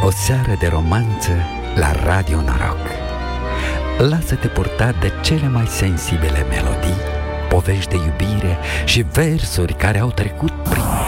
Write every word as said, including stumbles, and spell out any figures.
O seară de romanță la Radio Noroc. Lasă-te purta de cele mai sensibile melodii, povești de iubire și versuri care au trecut prin